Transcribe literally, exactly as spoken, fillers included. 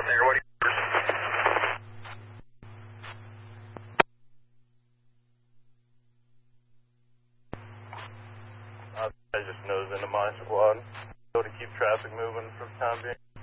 Stinger, what do you... Uh, I just nosed into my squad. Go to keep traffic moving for the time being.